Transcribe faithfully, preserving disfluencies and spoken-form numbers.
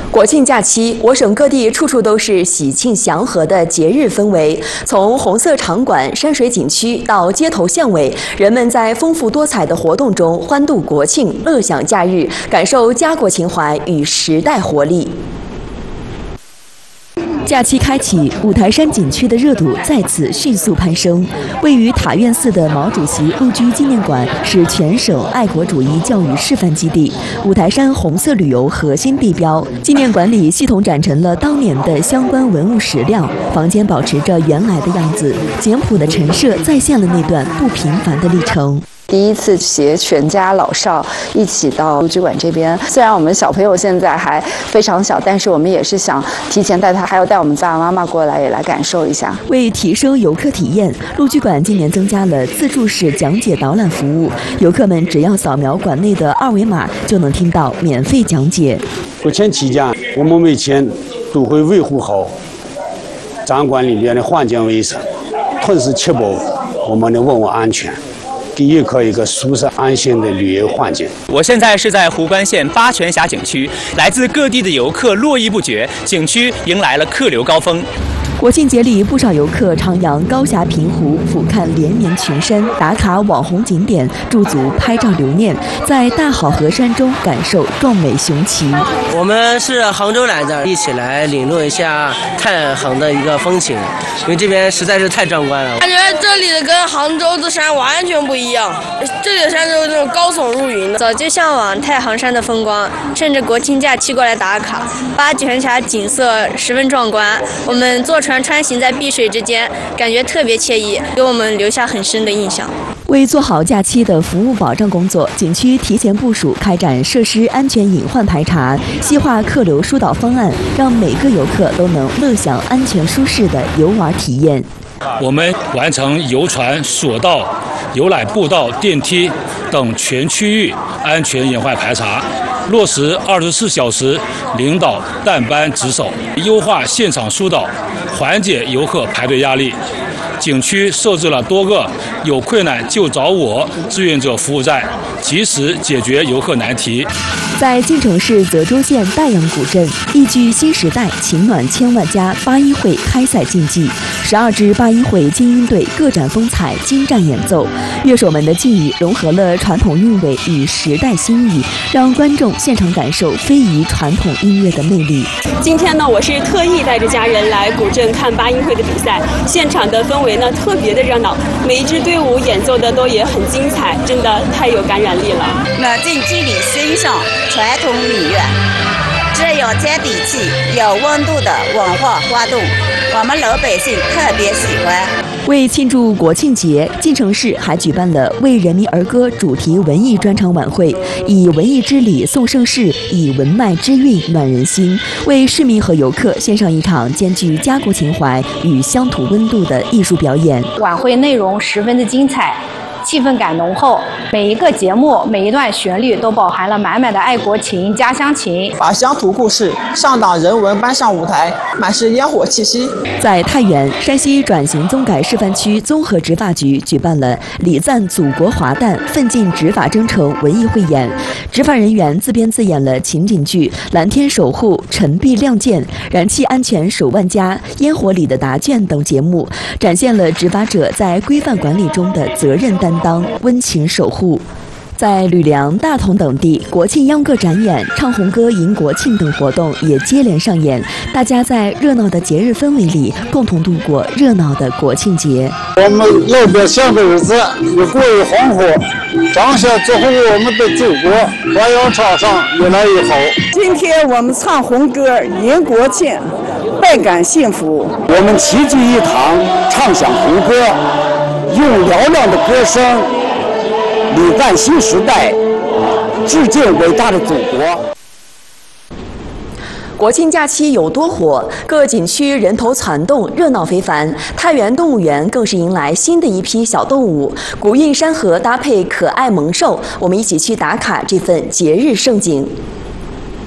国庆假期，我省各地处处都是喜庆祥和的节日氛围。从红色场馆、山水景区到街头巷尾，人们在丰富多彩的活动中欢度国庆，乐享假日，感受家国情怀与时代活力。 假期开启，五台山景区的热度再次迅速攀升。位于塔院寺的毛主席陆军纪念馆是全省爱国主义教育示范基地，五台山红色旅游核心地标。纪念馆里系统展陈了当年的相关文物史料，房间保持着原来的样子，简朴的陈设再现了那段不平凡的历程。 第一次携全家老少一起到陆军馆这边，虽然我们小朋友现在还非常小，但是我们也是想提前带他，还有带我们爸爸妈妈过来，也来感受一下。 为提升游客体验，陆军馆今年增加了自助式讲解导览服务，游客们只要扫描馆内的二维码，就能听到免费讲解。 国庆期间，我们每天都会维护好展馆里面的环境卫生，同时确保我们的文物安全。 给游客一个舒适安心的旅游环境。 我现在是在湖关县八泉峡景区，来自各地的游客络绎不绝，景区迎来了客流高峰。 国庆节里，不少游客徜徉高峡平湖，俯瞰连绵群山，打卡网红景点，驻足拍照留念，在大好河山中感受壮美雄奇。 我们是杭州来的，一起来领略一下太行的一个风情，因为这边实在是太壮观了。 感觉这里的跟杭州的山完全不一样，这里的山都是那种高耸入云的。 早就向往太行山的风光，趁着国庆假期过来打卡。八泉峡景色十分壮观，我们坐船 船穿行在碧水之间，感觉特别惬意，给我们留下很深的印象。 为做好假期的服务保障工作，景区提前部署开展设施安全隐患排查，细化客流疏导方案，让每个游客都能乐享安全舒适的游玩体验。 我们完成游船、索道、游览步道、电梯等全区域安全隐患排查。 落实二十四小时领导带班值守，优化现场疏导，缓解游客排队压力。景区设置了多个有困难就找我志愿者服务站，及时解决游客难题。 在晋城市泽州县大阳古镇，艺剧新时代情暖千万家八一会开赛竞技，十二支八一会精英队各展风采，精湛演奏。乐手们的技艺融合了传统韵味与时代新意，让观众 现场感受非遗传统音乐的魅力。 今天呢，我是特意带着家人来古镇看八音会的比赛，现场的氛围呢特别的热闹，每一支队伍演奏的都也很精彩，真的太有感染力了。 那近距离欣赏传统民乐，这有接地气、有温度的文化活动，我们老百姓特别喜欢。 为庆祝国庆节，晋城市还举办了为人民儿歌主题文艺专场晚会，以文艺之礼颂盛世，以文脉之韵暖人心，为市民和游客献上一场兼具家国情怀与乡土温度的艺术表演。 晚会内容十分的精彩， 气氛感浓厚，每一个节目、每一段旋律都饱含了满满的爱国情、家乡情， 把乡土故事、上党人文搬上舞台，满是烟火气息。 在太原，山西转型综改示范区综合执法局举办了“礼赞祖国华诞，奋进执法征程”文艺汇演，执法人员自编自演了情景剧《蓝天守护》《晨璧亮剑》《燃气安全守万家》《烟火里的答卷》等节目，展现了执法者在规范管理中的责任担当、 温情守护。在吕梁、大同等地，国庆秧歌展演、唱红歌迎国庆等活动也接连上演，大家在热闹的节日氛围里，共同度过热闹的国庆节。 我们老百姓的日子越过越红火，彰显祝福我们的祖国发扬长上，越来越好。 今天我们唱红歌迎国庆，倍感幸福。 我们齐聚一堂，唱响红歌，用嘹亮的歌声 礼赞新时代，致敬伟大的祖国。 国庆假期有多火？各景区人头攒动，热闹非凡。太原动物园更是迎来新的一批小动物，古韵山河搭配可爱萌兽，我们一起去打卡这份节日盛景。